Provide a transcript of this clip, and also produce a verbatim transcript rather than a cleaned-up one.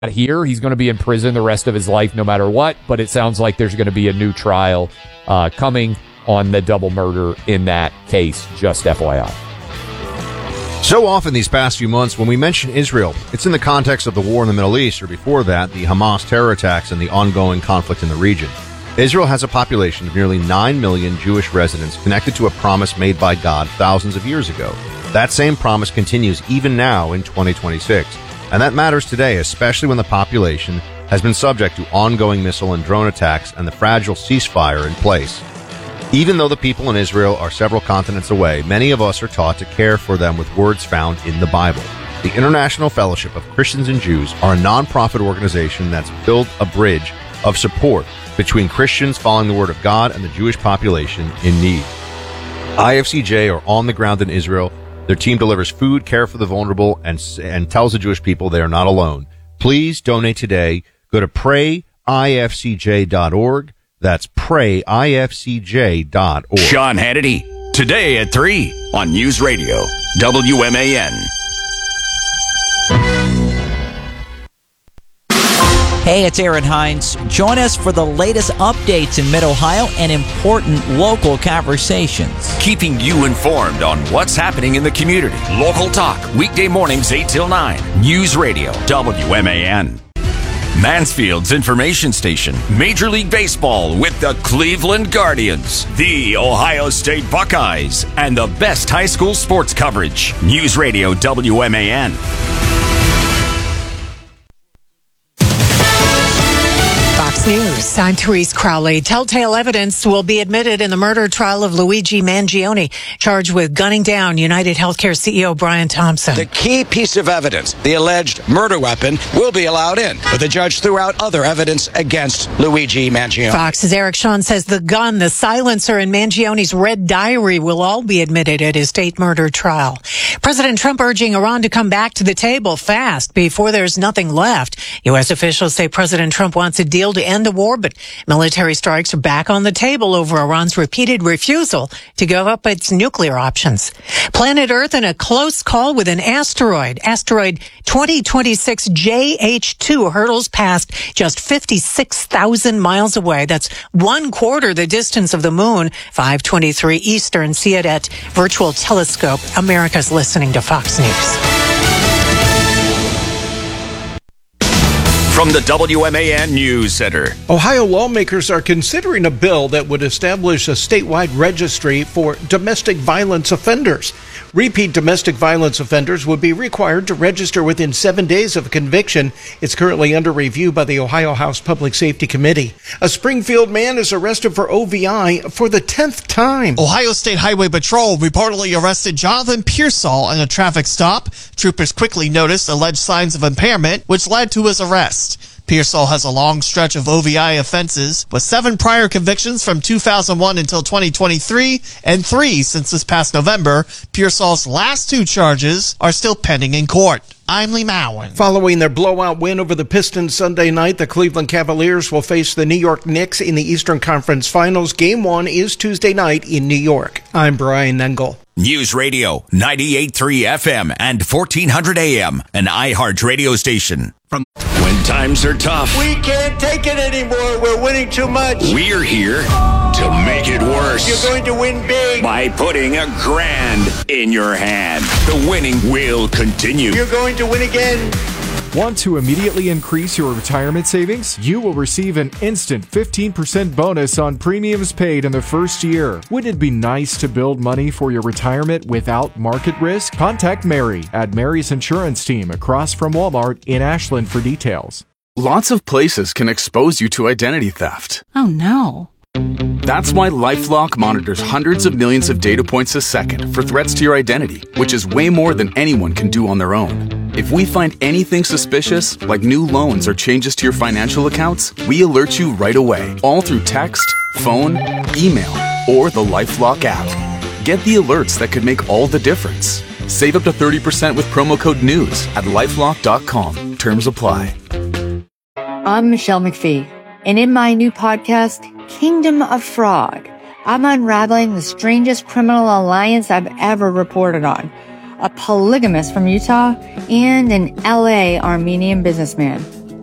here. He's going to be in prison the rest of his life no matter what, but it sounds like there's going to be a new trial uh, coming on the double murder in that case, just F Y I. So often these past few months, when we mention Israel, it's in the context of the war in the Middle East, or before that, the Hamas terror attacks and the ongoing conflict in the region. Israel has a population of nearly nine million Jewish residents connected to a promise made by God thousands of years ago. That same promise continues even now in twenty twenty-six. And that matters today, especially when the population has been subject to ongoing missile and drone attacks and the fragile ceasefire in place. Even though the people in Israel are several continents away, many of us are taught to care for them with words found in the Bible. The International Fellowship of Christians and Jews are a nonprofit organization that's built a bridge of support between Christians following the Word of God and the Jewish population in need. I F C J are on the ground in Israel. Their team delivers food, care for the vulnerable, and, and tells the Jewish people they are not alone. Please donate today. Go to pray I F C J dot org. That's pray I F C J dot org. Sean Hannity, today at three on News Radio, W M A N. Hey, it's Aaron Hines. Join us for the latest updates in Mid-Ohio and important local conversations. Keeping you informed on what's happening in the community. Local talk, weekday mornings eight till nine. News Radio, W M A N. Mansfield's information station. Major League Baseball with the Cleveland Guardians, the Ohio State Buckeyes, and the best high school sports coverage. News Radio, W M A N. Fox News, I'm Therese Crowley. Telltale evidence will be admitted in the murder trial of Luigi Mangione, charged with gunning down United Healthcare C E O Brian Thompson. The key piece of evidence, the alleged murder weapon, will be allowed in, but the judge threw out other evidence against Luigi Mangione. Fox's Eric Shawn says the gun, the silencer, and Mangione's red diary will all be admitted at his state murder trial. President Trump urging Iran to come back to the table fast before there's nothing left. U S officials say President Trump wants a deal to end the war, but military strikes are back on the table over Iran's repeated refusal to give up its nuclear options. Planet Earth in a close call with an asteroid. Asteroid twenty twenty-six J H two hurtles past just fifty-six thousand miles away. That's one quarter the distance of the moon. five twenty-three Eastern. See it at Virtual Telescope. America's listening to Fox News. From the W M A N News Center. Ohio lawmakers are considering a bill that would establish a statewide registry for domestic violence offenders. Repeat domestic violence offenders would be required to register within seven days of conviction. It's currently under review by the Ohio House Public Safety Committee. A Springfield man is arrested for O V I for the tenth time. Ohio State Highway Patrol reportedly arrested Jonathan Pearsall in a traffic stop. Troopers quickly noticed alleged signs of impairment, which led to his arrest. Pearsall has a long stretch of O V I offenses, with seven prior convictions from two thousand one until twenty twenty-three, and three since this past November. Pearsall's last two charges are still pending in court. I'm Lee Mowen. Following their blowout win over the Pistons Sunday night, the Cleveland Cavaliers will face the New York Knicks in the Eastern Conference Finals. Game one is Tuesday night in New York. I'm Brian Engel. News Radio, ninety-eight point three F M and fourteen hundred A M, an iHeart radio station. From when times are tough, we can't take it anymore. We're winning too much. We're here to make it worse. You're going to win big by putting a grand in your hand. The winning will continue. You're going to win again. Want to immediately increase your retirement savings? You will receive an instant fifteen percent bonus on premiums paid in the first year. Wouldn't it be nice to build money for your retirement without market risk? Contact Mary at Mary's Insurance Team across from Walmart in Ashland for details. Lots of places can expose you to identity theft. Oh no. That's why LifeLock monitors hundreds of millions of data points a second for threats to your identity, which is way more than anyone can do on their own. If we find anything suspicious, like new loans or changes to your financial accounts, we alert you right away, all through text, phone, email, or the LifeLock app. Get the alerts that could make all the difference. Save up to thirty percent with promo code NEWS at lifelock dot com. Terms apply. I'm Michelle McPhee, and in my new podcast, Kingdom of Fraud, I'm unraveling the strangest criminal alliance I've ever reported on. A polygamist from Utah and an L A Armenian businessman.